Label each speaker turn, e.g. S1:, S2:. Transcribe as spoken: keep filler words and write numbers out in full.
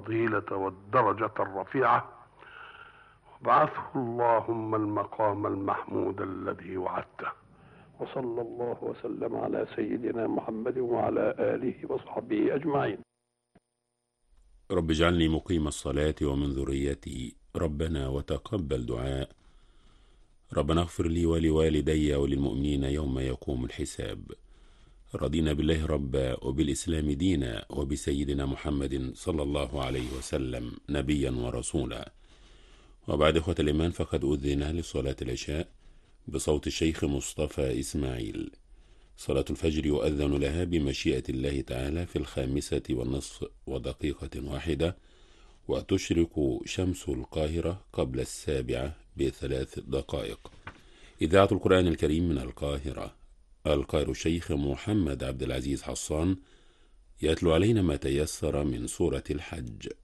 S1: الفضيلة والدرجة الرفيعة، وابعثه اللهم المقام المحمود الذي وعدته. وصلى الله وسلم على سيدنا محمد وعلى آله وصحبه أجمعين.
S2: رب اجعلني مقيم الصلاة ومن ذريتي، ربنا وتقبل دعاء. ربنا اغفر لي ولوالدي وللمؤمنين يوم يقوم الحساب. رضينا بالله ربا وبالإسلام دينا وبسيدنا محمد صلى الله عليه وسلم نبيا ورسولا. وبعد إخوة الإيمان، فقد أذن لصلاة العشاء بصوت الشيخ مصطفى إسماعيل. صلاة الفجر يؤذن لها بمشيئة الله تعالى في الخامسة والنصف ودقيقة واحدة، وتشرق شمس القاهرة قبل السابعة بثلاث دقائق. إذاعة القرآن الكريم من القاهرة. القائر الشيخ محمد عبد العزيز حصان يتلو علينا ما تيسر من سورة الحج.